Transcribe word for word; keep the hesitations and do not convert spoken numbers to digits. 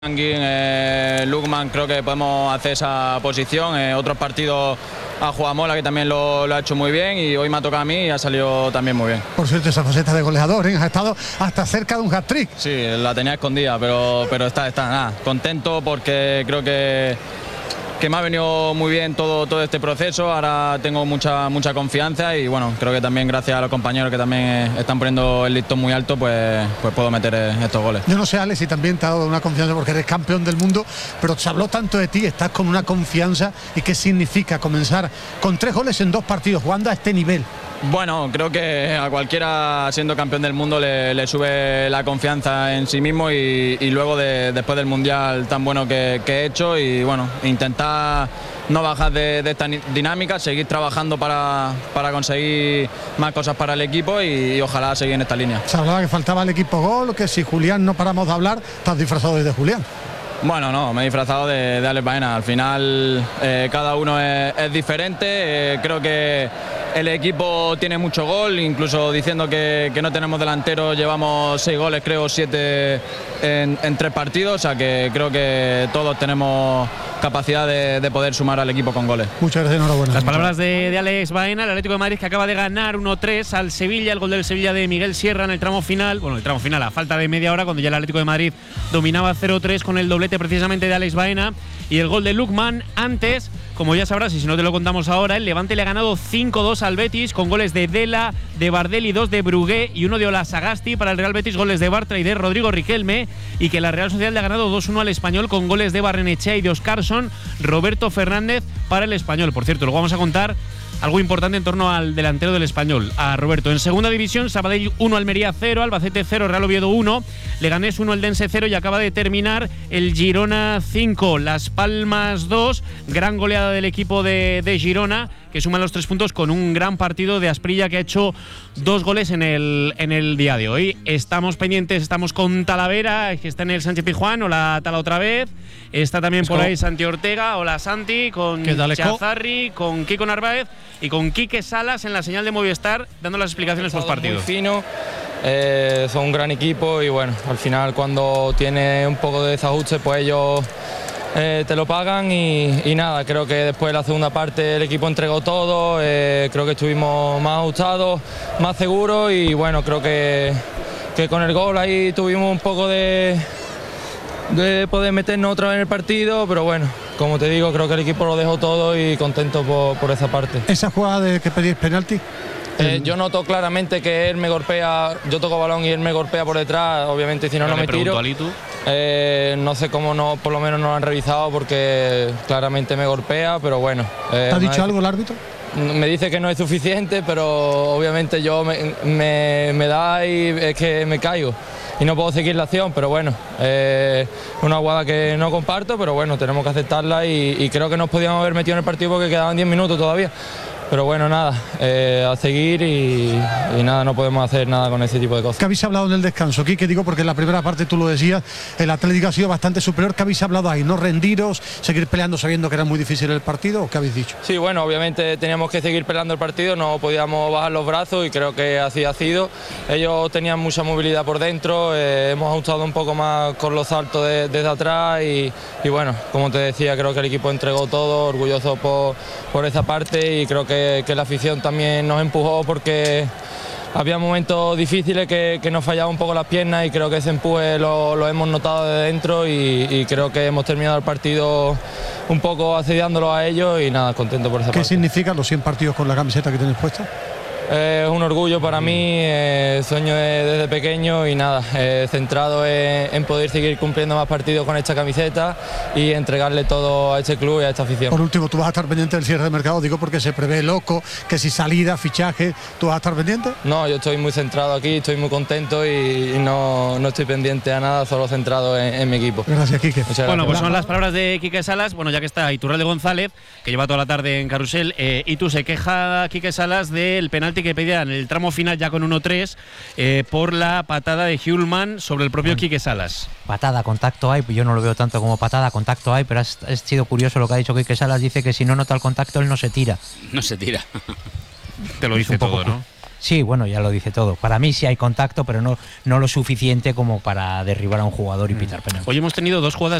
Eh, Lukman, creo que podemos hacer esa posición. Eh, otros partidos ha jugado Mola, que también lo, lo ha hecho muy bien, y hoy me ha tocado a mí y ha salido también muy bien. Por cierto, esa faceta de goleador, ¿eh? Ha estado hasta cerca de un hat-trick. Sí, la tenía escondida, pero, pero está, está nada, contento porque creo que que me ha venido muy bien todo, todo este proceso. Ahora tengo mucha, mucha confianza y bueno, creo que también gracias a los compañeros que también están poniendo el listón muy alto, pues, pues puedo meter estos goles. Yo no sé, Alex, si también te ha dado una confianza porque eres campeón del mundo, pero se habló tanto de ti, estás con una confianza. ¿Y qué significa comenzar con tres goles en dos partidos jugando a este nivel? Bueno, creo que a cualquiera siendo campeón del mundo le, le sube la confianza en sí mismo y, y luego de, después del mundial tan bueno que, que he hecho, y bueno, intentar no bajar de, de esta dinámica, seguir trabajando para, para conseguir más cosas para el equipo y, y ojalá seguir en esta línea. Se hablaba que faltaba el equipo gol, que si Julián no paramos de hablar, estás disfrazado desde Julián. Bueno, no, me he disfrazado de, de Alex Baena. Al final eh, cada uno es, es diferente. Eh, creo que el equipo tiene mucho gol, incluso diciendo que, que no tenemos delantero, llevamos seis goles, creo, siete en, en tres partidos. O sea que creo que todos tenemos capacidad de, de poder sumar al equipo con goles. Muchas gracias, enhorabuena. Las palabras de, de Alex Baena, el Atlético de Madrid, que acaba de ganar uno tres al Sevilla, el gol del Sevilla de Miguel Sierra en el tramo final, bueno, el tramo final a falta de media hora, cuando ya el Atlético de Madrid dominaba cero tres con el doblete precisamente de Alex Baena, y el gol de Lukman. Antes, como ya sabrás, y si no te lo contamos ahora, el Levante le ha ganado cinco dos al Betis, con goles de Dela, de Bardelli, dos de Brugué y uno de Olasagasti. Para el Real Betis, goles de Bartra y de Rodrigo Riquelme, y que la Real Sociedad le ha ganado dos uno al Español, con goles de Barrenechea y de Oscarson. Roberto Fernández para el Español. Por cierto, luego vamos a contar algo importante en torno al delantero del Español, a Roberto. En segunda división, Sabadell uno, Almería cero, Albacete cero, Real Oviedo uno, Leganés uno, Eldense cero, y acaba de terminar el Girona cinco, Las Palmas dos. Gran goleada del equipo de, de Girona, que suma los tres puntos con un gran partido de Asprilla, que ha hecho dos goles en el, en el día de hoy. Estamos pendientes, estamos con Talavera, que está en el Sánchez Pizjuán. Hola, Tala, otra vez. Está también por ahí Santi Ortega. Hola, Santi, con Chazarri, con Kiko Narváez y con Quique Salas en la señal de Movistar, dando las explicaciones post partido. Muy fino, eh, son un gran equipo y bueno, al final cuando tiene un poco de desajuste, pues ellos Eh, te lo pagan y, y nada, creo que después de la segunda parte el equipo entregó todo, eh, creo que estuvimos más ajustados, más seguros y bueno, creo que, que con el gol ahí tuvimos un poco de, de poder meternos otra vez en el partido, pero bueno, como te digo, creo que el equipo lo dejó todo y contento por, por esa parte. ¿Esa jugada de que pedís penalti? Eh, yo noto claramente que él me golpea, yo toco balón y él me golpea por detrás, obviamente si no, no me tiro. Eh, no sé cómo no, por lo menos no lo han revisado porque claramente me golpea, pero bueno. Eh, ¿Te ha dicho algo el árbitro? Me dice que no es suficiente, pero obviamente yo me, me, me da y es que me caigo y no puedo seguir la acción, pero bueno, eh, una jugada que no comparto, pero bueno, tenemos que aceptarla y, y creo que nos podíamos haber metido en el partido porque quedaban diez minutos todavía. Pero bueno, nada, eh, a seguir y, y nada, no podemos hacer nada con ese tipo de cosas. ¿Qué habéis hablado en el descanso? Quique, digo, porque en la primera parte tú lo decías, el Atlético ha sido bastante superior. ¿Qué habéis hablado ahí? ¿No rendiros, seguir peleando sabiendo que era muy difícil el partido o qué habéis dicho? Sí, bueno, obviamente teníamos que seguir peleando el partido, no podíamos bajar los brazos y creo que así ha sido. Ellos tenían mucha movilidad por dentro, eh, hemos ajustado un poco más con los saltos de, desde atrás y, y bueno, como te decía, creo que el equipo entregó todo, orgulloso por, por esa parte y creo que que la afición también nos empujó porque había momentos difíciles que, que nos fallaban un poco las piernas y creo que ese empuje lo, lo hemos notado de dentro y, y creo que hemos terminado el partido un poco asediándolo a ellos y nada, contento por esa ¿Qué parte. significan los cien partidos con la camiseta que tienes puesta? Es eh, un orgullo para mí, eh, sueño de, desde pequeño y nada, eh, centrado en, en poder seguir cumpliendo más partidos con esta camiseta y entregarle todo a este club y a esta afición. Por último, ¿tú vas a estar pendiente del cierre de mercado? Digo porque se prevé loco, que si salida, fichaje, ¿tú vas a estar pendiente? No, yo estoy muy centrado aquí, estoy muy contento y, y no, no estoy pendiente a nada, solo centrado en, en mi equipo. Gracias, Quique. Muchas bueno, gracias. Pues son las palabras de Quique Salas, bueno, ya que está Iturralde González, que lleva toda la tarde en Carrusel, eh, y tú se queja Quique Salas del penalti que pedía en el tramo final ya con uno tres eh, por la patada de Hjulman sobre el propio Quique Salas. Patada, contacto hay, yo no lo veo tanto como patada, contacto hay, pero ha sido curioso lo que ha dicho Quique Salas, dice que si no nota el contacto él no se tira. No se tira. Te lo dice todo, ¿no? Sí, bueno, ya lo dice todo. Para mí sí hay contacto, pero no, no lo suficiente como para derribar a un jugador y pitar penalti. Hoy hemos tenido dos jugadas